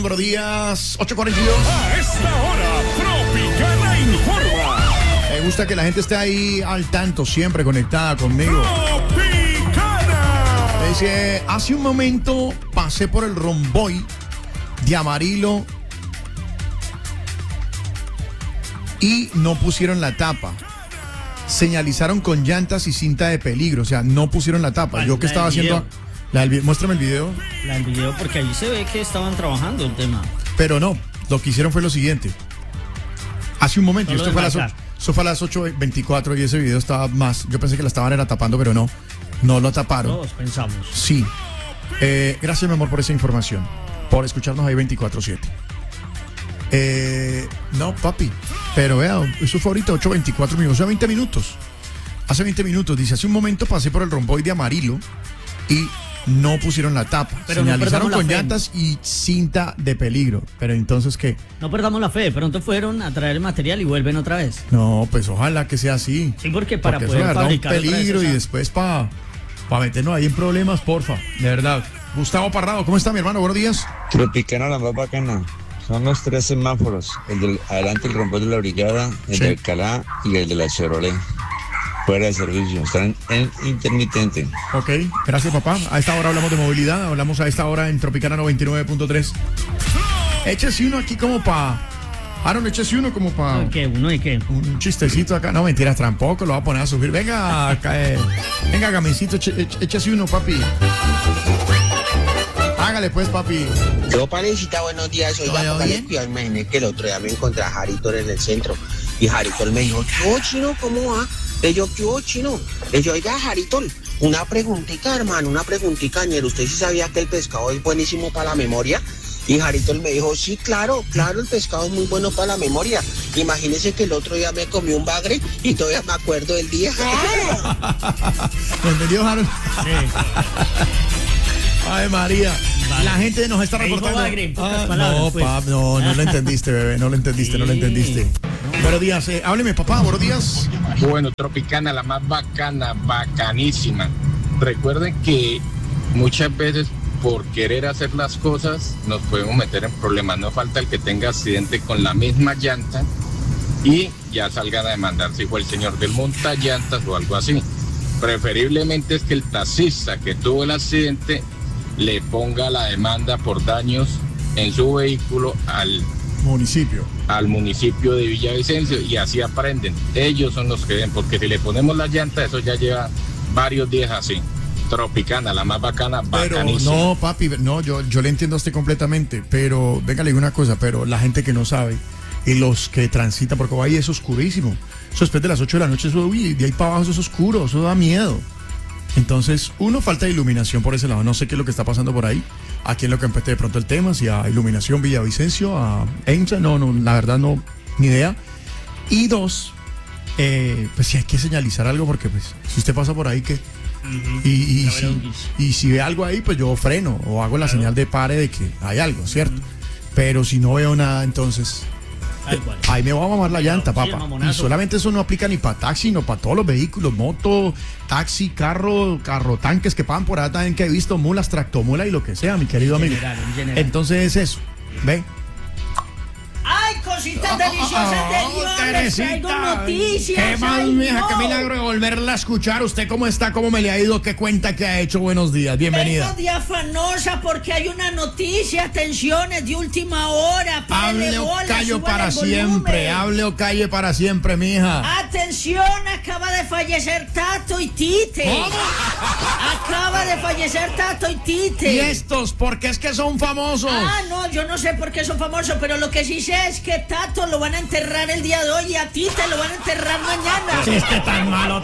buenos días. 8:42. A esta hora, Tropicana informa. Me gusta que la gente esté ahí al tanto, siempre conectada conmigo. Tropicana. Dice, hace un momento pasé por el romboy de Amarillo y no pusieron la tapa. Señalizaron con llantas y cinta de peligro, o sea, no pusieron la tapa. Yo que estaba haciendo... Muéstrame el video. La del video, porque ahí se ve que estaban trabajando el tema. Pero no, lo que hicieron fue lo siguiente. Hace un momento, Solo esto fue a las 8:24 y ese video estaba más. Yo pensé que la estaban tapando, pero no lo taparon. Todos pensamos. Sí. Gracias, mi amor, por esa información. Por escucharnos ahí 24/7. No, papi. Pero vea, eso fue ahorita 8:24 minutos. O sea, 20 minutos. Hace 20 minutos. Dice, hace un momento pasé por el romboy de Amarillo y no pusieron la tapa. Pero señalizaron no con la fe. llantas y cinta de peligro. Pero entonces, ¿qué? No perdamos la fe. De pronto fueron a traer el material y vuelven otra vez. No, pues ojalá que sea así. Sí, porque para Porque poder eso, de verdad, fabricar un otra vez peligro y esa- después para meternos ahí en problemas, porfa. De verdad. Gustavo Parrado, ¿cómo está, mi hermano? Buenos días. Tropicana, la más bacana. Son los 3 semáforos. El del adelante, el romboy de la Brigada, el Sí. de Alcalá y el de la Chevrolet. Fuera de servicio. Están en intermitente. Ok, gracias, papá. A esta hora hablamos de movilidad. Hablamos a esta hora en Tropicana 99.3. Échese uno aquí como para... Aaron, échese uno como para... ¿De qué? ¿Uno de qué? Un chistecito acá. No, mentiras, tampoco. Lo va a poner a subir. Venga, venga, Gamencito, échese uno, papi. Hágale pues, papi. Yo, panecita, buenos días. ¿Todo Oiga, póngale bien? cuidado. Imaginé que el otro día me encontré a Jarito en el centro. Y Jarito me dijo, ¿qué hubo, Chino? ¿Cómo va? Le yo, ¿qué hubo, Chino? Le yo, oiga, Jarito, una preguntita, hermano, una preguntita, ñero. ¿Usted sí sabía que el pescado es buenísimo para la memoria? Y Jarito me dijo, sí, claro, el pescado es muy bueno para la memoria. Imagínese que el otro día me comí un bagre y todavía me acuerdo del día. ¿Me entendió, Harold? Ay, María. Vale. La gente nos está Me dijo reportando. bagre, en pocas palabras, no, pues. pap, no lo entendiste, bebé. No lo entendiste, no lo Sí. entendiste. Buenos días. Hábleme, papá. Buenos días. Bueno, Tropicana, la más bacana, bacanísima. Recuerden que muchas veces por querer hacer las cosas nos podemos meter en problemas. No falta el que tenga accidente con la misma llanta y ya salgan a demandar si fue el señor del montallantas o algo así. Preferiblemente es que el taxista que tuvo el accidente le ponga la demanda por daños en su vehículo al municipio de Villavicencio y así aprenden. Ellos son los que ven, porque si le ponemos la llanta, eso ya lleva varios días así. Tropicana, la más bacana, Pero bacanísima. no, papi, no, yo le entiendo a usted completamente. Pero, venga, le digo una cosa, pero la gente que no sabe y los que transitan, porque ahí es oscurísimo. Eso después de las 8 de la noche, eso, uy, de ahí para abajo eso es oscuro, eso da miedo. Entonces, falta de iluminación por ese lado. No sé qué es lo que está pasando por ahí. Aquí en lo que empecé de pronto el tema, si a Iluminación Villavicencio, a EMSA, no, la verdad no, ni idea. Y dos, pues si hay que señalizar algo, porque pues si usted pasa por ahí, ¿qué? Y si ve algo ahí, pues yo freno o hago la señal de pare de que hay algo, ¿cierto? Pero si no veo nada, entonces... ahí me va a mamar la llanta, Sí, el papá. mamonazo. Y solamente eso no aplica ni para taxi, sino para todos los vehículos, moto, taxi, carro, tanques que pagan por ahí también, que he visto, mulas, tractomula y lo que sea, mi querido amigo. En general. Entonces es eso, ¿ve? ¡Ay, cositas deliciosas de Dios! Les traigo noticias. ¿Qué más, ¡Ay, mija? no! Qué milagro de volverla a escuchar. ¿Usted cómo está? ¿Cómo me le ha ido? ¿Qué cuenta que ha hecho? Buenos días, bienvenida. Vengo de afanosa porque hay una noticia, atenciones de última hora. Hable Párele o bola, callo súbale para el siempre, volumen. hable o calle para siempre, mija. Atención, acaba de fallecer Tato y Tite. ¿Cómo? Acaba de fallecer Tato y Tite. ¿Y estos? ¿Por qué es que son famosos? Ah, no, yo no sé por qué son famosos, pero lo que sí sé es que Tato lo van a enterrar el día de hoy y a Tite lo van a enterrar mañana. Chiste tan malo.